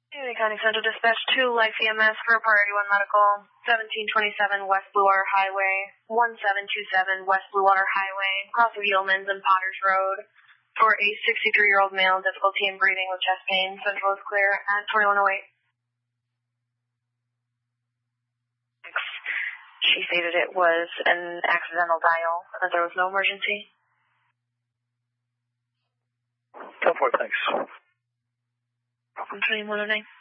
Union County Central Dispatch 2, Life EMS for Priority 1 Medical, 1727 West Blue Water Highway, 1727 West Blue Water Highway, across of Yeomans and Potters Road, for a 63-year-old male, difficulty in breathing with chest pain. Central is clear at 2108. She stated it was an accidental dial, that there was no emergency. 10-4, thanks. 2109.